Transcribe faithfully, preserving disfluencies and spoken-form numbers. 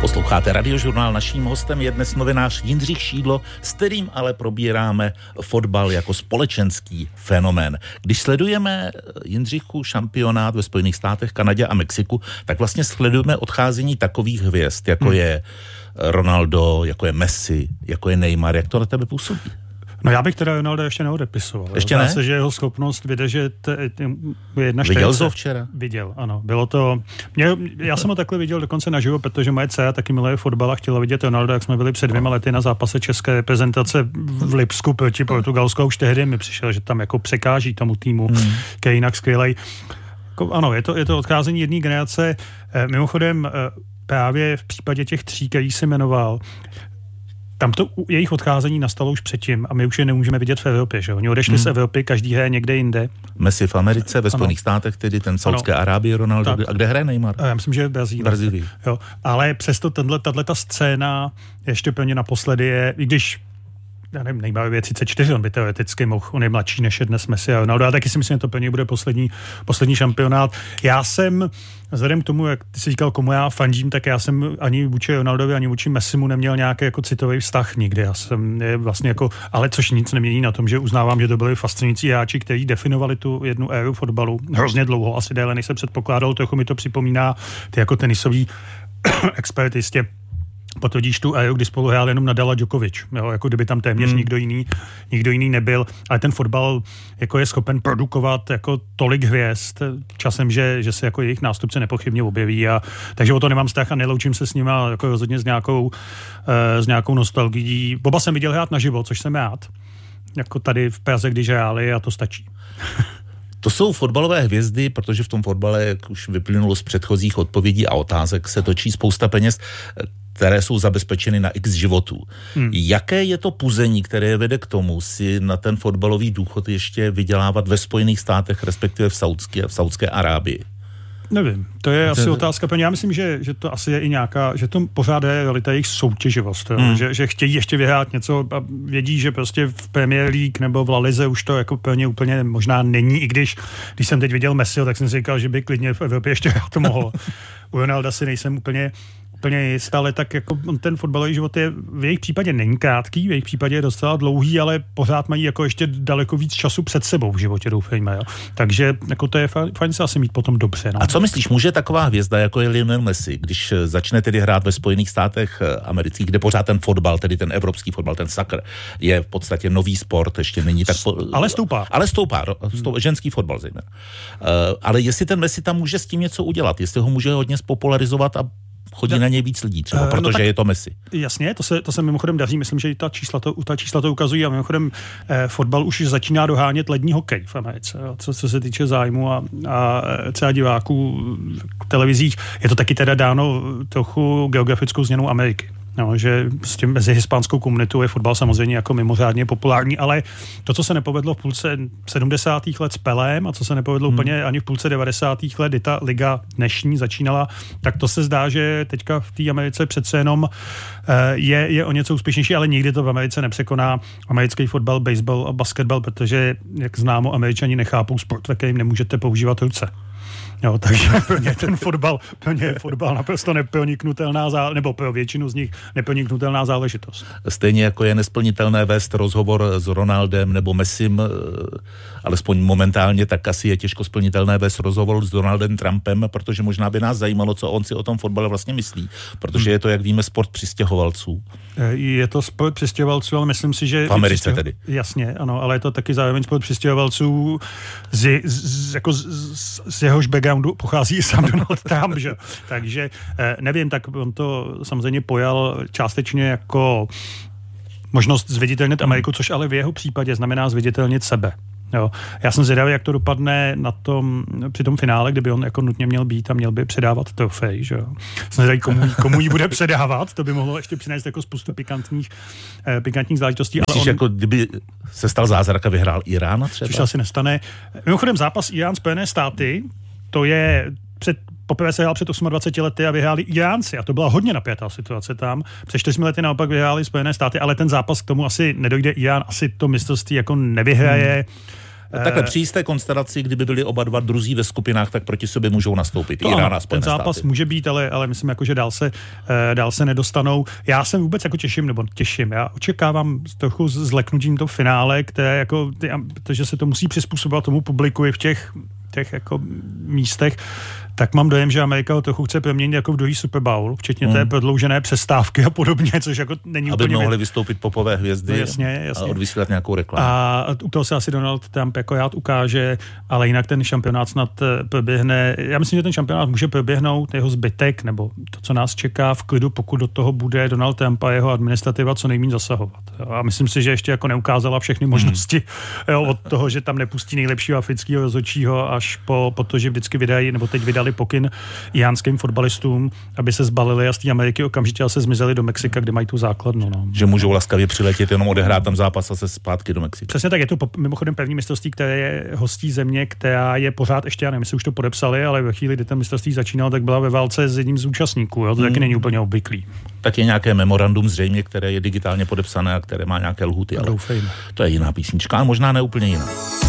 Posloucháte Radiožurnál, naším hostem je dnes novinář Jindřich Šídlo, s kterým ale probíráme fotbal jako společenský fenomén. Když sledujeme Jindřichu šampionát ve Spojených státech, Kanadě a Mexiku, tak vlastně sledujeme odcházení takových hvězd, jako hmm. je Ronaldo, jako je Messi, jako je Neymar. Jak to na tebe působí? No já bych teda Ronaldo ještě neodepisoval. Ještě ne? Zdá se, že jeho schopnost vydržet je jedna Viděl jsi ho včera? Viděl, ano. Bylo to... Mě, já jsem ho takhle viděl dokonce naživo, protože moje dcera taky miluje fotbal a chtěla vidět Ronaldo, jak jsme byli před dvěma lety na zápase české reprezentace v Lipsku proti Portugalsku a už tehdy mi přišel, že tam jako překáží tomu týmu, hmm. který je jinak skvělej. Ano, je to, je to odcházení jedné generace. Mimochodem právě v případě těch tří, který jsi jmenoval, tam to jejich odcházení nastalo už předtím a my už je nemůžeme vidět v Evropě, že? Oni odešli hmm. z Evropy, každý hraje někde jinde. Messi v Americe, ve Spojených státech, tedy ten Saudské Arábii, Ronaldo. Tak. A kde hraje Neymar? Já myslím, že v Brazílii. Brazílii. Jo. Ale přesto tato scéna ještě plně naposledy je, i když já nevím, Neymar je třicet čtyři, on by teoreticky mohl, on je mladší než je dnes Messi a Ronaldo, a taky si myslím, že to plně bude poslední, poslední šampionát. Já jsem, vzhledem k tomu, jak ty jsi říkal, komu já fandím, tak já jsem ani vůči Ronaldovi, ani vůči Messimu neměl nějaký jako citový vztah nikdy. Já jsem je vlastně jako, ale což nic nemění na tom, že uznávám, že to byli fascinující hráči, kteří definovali tu jednu éru fotbalu hrozně dlouho, asi déle, než se předpokládalo, trochu mi to připomíná ty jako tenisový expert jistě potvrdíš tu éru, kdy spolu hrál jenom Nadal a Djokovic, jo, jako kdyby tam téměř hmm. nikdo jiný, nikdo jiný nebyl, ale ten fotbal jako je schopen produkovat jako tolik hvězd časem, že, že se jako jejich nástupce nepochybně objeví, a takže o to nemám strach a neloučím se s nima jako rozhodně s nějakou, uh, s nějakou nostalgií. Boba jsem viděl hrát naživo, což jsem rád, jako tady v Praze, když hráli, a to stačí. To jsou fotbalové hvězdy, protože v tom fotbale, jak už vyplynulo z předchozích odpovědí a otázek, se točí spousta peněz, které jsou zabezpečeny na x životů. Hmm. Jaké je to puzení, které vede k tomu si na ten fotbalový důchod ještě vydělávat ve Spojených státech, respektive v Saudské, v Saudské Arábii? Nevím, to je to asi je... otázka. Já myslím, že, že to asi je i nějaká, že to pořád je realita jejich soutěživost, hmm. že, že chtějí ještě vyhrát něco a vědí, že prostě v Premier League nebo v La Lize už to jako plně úplně možná není, i když, když jsem teď viděl Messiho, tak jsem si říkal, že by klidně v Evropě ještě to mohl. U Ronalda si nejsem úplně úplně jistý, ale tak jako ten fotbalový život je v jejich případě není krátký, v jejich případě je docela dlouhý, ale pořád mají jako ještě daleko víc času před sebou v životě, doufejme, jo. Takže jako to je fajn se asi mít potom dobře. No. A co myslíš, může taková hvězda, jako je Lionel Messi, když začne tedy hrát ve Spojených státech amerických, kde pořád ten fotbal, tedy ten evropský fotbal, ten soccer, je v podstatě nový sport, ještě není tak... Po... Ale stoupá. Ale stoupá, stoupá ženský fotbal zejména. Uh, ale jestli ten Messi tam může s tím něco udělat, jestli ho může hodně spopularizovat a chodí no, na něj víc lidí třeba, protože no tak, je to Messi. Jasně, to se, to se mimochodem daří, myslím, že ta čísla to, ta čísla to ukazují, a mimochodem eh, fotbal už začíná dohánět lední hokej v Americe, co, co se týče zájmu a, a třeba diváků v televizích. Je to taky teda dáno trochu geografickou změnou Ameriky. No, že s tím mezi hispánskou komunitou je fotbal samozřejmě jako mimořádně populární, ale to, co se nepovedlo v půlce sedmdesátých let s Pelém a co se nepovedlo hmm. úplně ani v půlce devadesátých let, kdy ta liga dnešní začínala, tak to se zdá, že teďka v té Americe přece jenom je, je o něco úspěšnější, ale nikdy to v Americe nepřekoná americký fotbal, baseball a basketbal, protože, jak známo, Američani nechápou sport, ve kterým nemůžete používat ruce. Jo, takže pro ně ten fotbal, pro ně je fotbal naprosto neproniknutelná záležitost, nebo pro většinu z nich neproniknutelná záležitost. Stejně jako je nesplnitelné vést rozhovor s Ronaldem nebo Messim, alespoň momentálně, tak asi je těžko splnitelné vést rozhovor s Donaldem Trumpem, protože možná by nás zajímalo, co on si o tom fotbale vlastně myslí, protože je to, jak víme, sport přistěhovalců. Je to sport přistěhovalců, ale myslím si, že... V Americe přistěho... tedy. Jasně, ano, ale je to taky zároveň sport přistěhovalců, z, z, jako z, z, z jehož backgroundu pochází sám Donald Trump, že? Takže nevím, tak on to samozřejmě pojal částečně jako možnost zviditelnit Ameriku, což ale v jeho případě znamená zviditelnit sebe. Jo. Já jsem zvědavý, jak to dopadne na tom, při tom finále, kdyby on jako nutně měl být a měl by předávat trofej, že jo. Jsem zvědavý, komu, komu ji bude předávat, to by mohlo ještě přinést jako spoustu pikantních, eh, pikantních záležitostí. Myslíš, on, jako kdyby se stal zázrak a vyhrál Irán třeba? Což asi nestane. Mimochodem zápas Irán Spojené státy, to je před poprvé se hrál před dvaceti osmi lety a vyhráli Iránci a to byla hodně napjatá situace tam. Před čtyřmi lety naopak vyhráli Spojené státy, ale ten zápas k tomu asi nedojde. Irán asi to mistrovství jako nevyhraje. Takhle při jisté konstelaci, kdyby byli oba dva druzí ve skupinách, tak proti sobě můžou nastoupit. To Irán ano, a Spojené ten zápas státy. může být, ale, ale myslím, jako, že dál se, dál se nedostanou. Já se vůbec jako těším, nebo těším. Já očekávám trochu zleknutím to finále, které jako, protože se to musí přizpůsobovat tomu publiku i v těch, těch jako místech, tak mám dojem, že Amerika ho trochu chce proměnit jako v druhý Super Bowl, včetně hmm. té prodloužené přestávky a podobně, což jako není aby úplně... Aby mohli vystoupit popové hvězdy no, jasně, jasně. a odvysílat nějakou reklamu. A u toho se asi Donald Trump jako rád ukáže, ale jinak ten šampionát snad proběhne. Já myslím, že ten šampionát může proběhnout, jeho zbytek, nebo to, co nás čeká v klidu, pokud do toho bude Donald Trump a jeho administrativa co nejméně zasahovat. A myslím si, že ještě jako neukázala všechny možnosti hmm. jo, od toho, že tam nepustí nejlepšího afrického rozhodčího, až po, po to, že vždycky vydají, nebo teď vydali pokyn iránským fotbalistům, aby se zbalili a z té Ameriky okamžitě a se zmizeli do Mexika, kde mají tu základnu. No. Že můžou laskavě přiletět, jenom odehrát tam zápas a se zpátky do Mexika. Přesně tak, je to mimochodem první mistrovství, které je hostí země, která je pořád ještě, já nevím, jestli už to podepsali, ale ve chvíli, kdy ten mistrovství začínal, tak byla ve válce s jedním z účastníků. Jo? To hmm. taky není úplně obvyklý. Tak je nějaké memorandum zřejmě, které je digitálně podepsané a které má nějaké lhuty, ale doufejme. To je jiná písnička, ale možná ne úplně jiná.